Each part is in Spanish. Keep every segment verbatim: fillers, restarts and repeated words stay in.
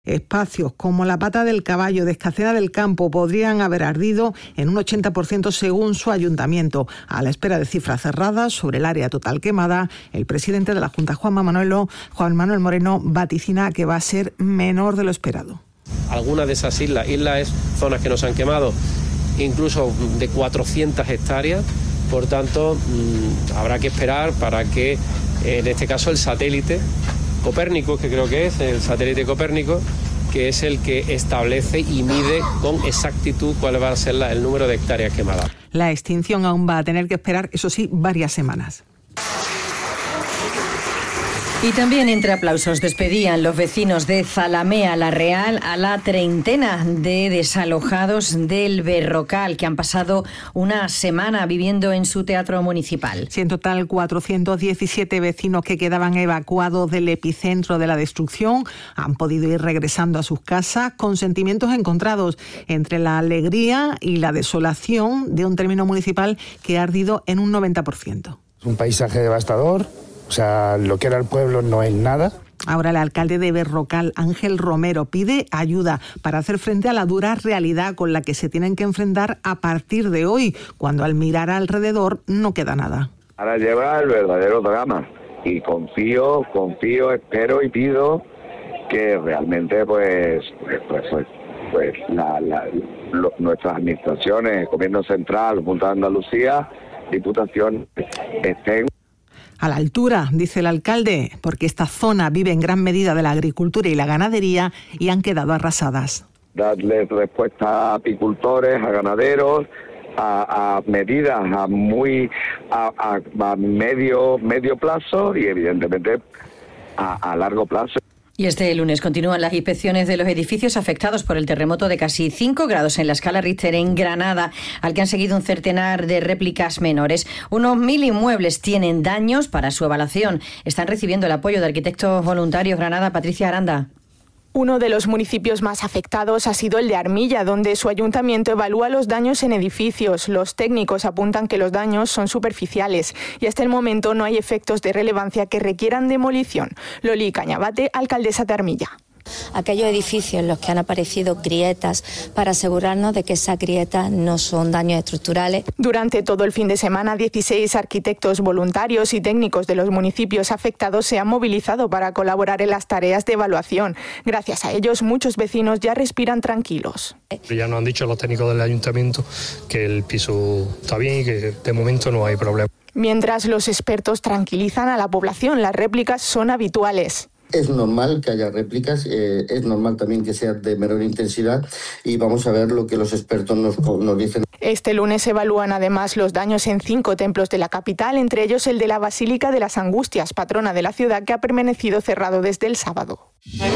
Espacios como la Pata del Caballo de Escacena del Campo podrían haber ardido en un ochenta por ciento según su ayuntamiento. A la espera de cifras cerradas sobre el área total quemada, el presidente de la Junta, Juan Manuel, Juan Manuel Moreno, vaticina que va a ser menor de lo esperado. Algunas de esas islas, islas es zonas que nos han quemado incluso de cuatrocientas hectáreas, por tanto mmm, habrá que esperar para que en este caso el satélite Copérnico, que creo que es el satélite Copérnico, que es el que establece y mide con exactitud cuál va a ser la, el número de hectáreas quemadas. La extinción aún va a tener que esperar, eso sí, varias semanas. Y también entre aplausos despedían los vecinos de Zalamea la Real a la treintena de desalojados del Berrocal, que han pasado una semana viviendo en su teatro municipal. Sí, en total cuatrocientos diecisiete vecinos que quedaban evacuados del epicentro de la destrucción han podido ir regresando a sus casas con sentimientos encontrados entre la alegría y la desolación de un término municipal que ha ardido en un noventa por ciento. Es un paisaje devastador. O sea, lo que era el pueblo no es nada. Ahora el alcalde de Berrocal, Ángel Romero, pide ayuda para hacer frente a la dura realidad con la que se tienen que enfrentar a partir de hoy, cuando al mirar alrededor no queda nada. Ahora lleva el verdadero drama y confío, confío, espero y pido que realmente pues, pues, pues, pues la, la, lo, nuestras administraciones, Gobierno Central, Junta de Andalucía, Diputación, estén a la altura, dice el alcalde, porque esta zona vive en gran medida de la agricultura y la ganadería y han quedado arrasadas. Darles respuesta a apicultores, a ganaderos, a, a medidas a muy a, a, a medio medio plazo y evidentemente a, a largo plazo. Y este lunes continúan las inspecciones de los edificios afectados por el terremoto de casi cinco grados en la escala Richter en Granada, al que han seguido un centenar de réplicas menores. Unos mil inmuebles tienen daños. Para su evaluación están recibiendo el apoyo de arquitectos voluntarios. Granada, Patricia Aranda. Uno de los municipios más afectados ha sido el de Armilla, donde su ayuntamiento evalúa los daños en edificios. Los técnicos apuntan que los daños son superficiales y hasta el momento no hay efectos de relevancia que requieran demolición. Loli Cañabate, alcaldesa de Armilla. Aquellos edificios en los que han aparecido grietas para asegurarnos de que esas grietas no son daños estructurales. Durante todo el fin de semana, dieciséis arquitectos voluntarios y técnicos de los municipios afectados se han movilizado para colaborar en las tareas de evaluación. Gracias a ellos, muchos vecinos ya respiran tranquilos. Ya nos han dicho los técnicos del ayuntamiento que el piso está bien y que de momento no hay problema. Mientras los expertos tranquilizan a la población, las réplicas son habituales. Es normal que haya réplicas, eh, es normal también que sean de menor intensidad y vamos a ver lo que los expertos nos, nos dicen. Este lunes evalúan además los daños en cinco templos de la capital, entre ellos el de la Basílica de las Angustias, patrona de la ciudad, que ha permanecido cerrado desde el sábado.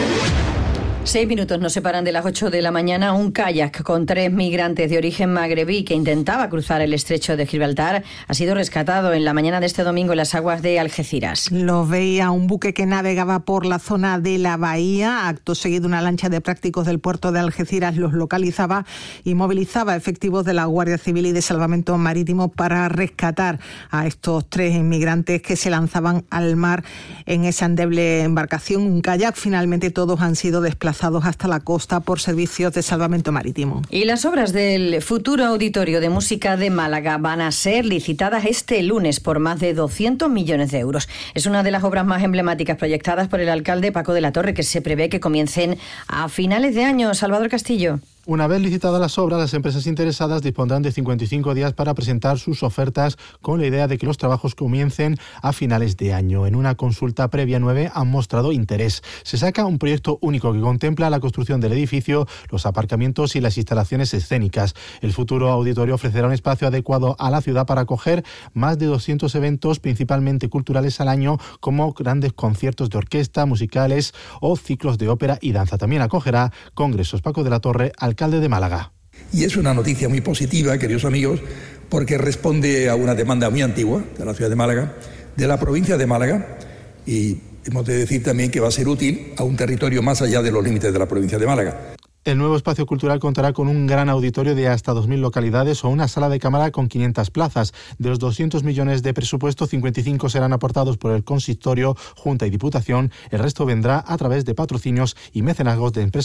Seis minutos nos separan de las ocho de la mañana. Un kayak con tres migrantes de origen magrebí que intentaba cruzar el estrecho de Gibraltar ha sido rescatado en la mañana de este domingo en las aguas de Algeciras. Lo veía un buque que navegaba por la zona de la bahía. Acto seguido, una lancha de prácticos del puerto de Algeciras los localizaba y movilizaba efectivos de la Guardia Civil y de Salvamento Marítimo para rescatar a estos tres inmigrantes que se lanzaban al mar en esa endeble embarcación, un kayak. Finalmente todos han sido desplazados hasta la costa por servicios de salvamento marítimo. Y las obras del futuro Auditorio de Música de Málaga van a ser licitadas este lunes por más de doscientos millones de euros. Es una de las obras más emblemáticas proyectadas por el alcalde Paco de la Torre, que se prevé que comiencen a finales de año. Salvador Castillo. Una vez licitadas las obras, las empresas interesadas dispondrán de cincuenta y cinco días para presentar sus ofertas con la idea de que los trabajos comiencen a finales de año. En una consulta previa, nueve han mostrado interés. Se saca un proyecto único que contempla la construcción del edificio, los aparcamientos y las instalaciones escénicas. El futuro auditorio ofrecerá un espacio adecuado a la ciudad para acoger más de doscientos eventos, principalmente culturales al año, como grandes conciertos de orquesta, musicales o ciclos de ópera y danza. También acogerá congresos. Paco de la Torre, alcalde de Málaga. Y es una noticia muy positiva, queridos amigos, porque responde a una demanda muy antigua de la ciudad de Málaga, de la provincia de Málaga, y hemos de decir también que va a ser útil a un territorio más allá de los límites de la provincia de Málaga. El nuevo espacio cultural contará con un gran auditorio de hasta dos mil localidades o una sala de cámara con quinientas plazas. De los doscientos millones de presupuesto, cincuenta y cinco serán aportados por el Consistorio, Junta y Diputación. El resto vendrá a través de patrocinios y mecenazgos de empresas